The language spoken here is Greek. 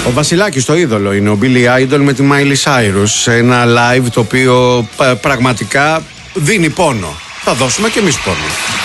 Ο Βασιλάκης το είδωλο είναι ο Billy Idol με τη Miley Cyrus. Ένα live το οποίο πραγματικά δίνει πόνο. Θα δώσουμε και εμείς πόνο.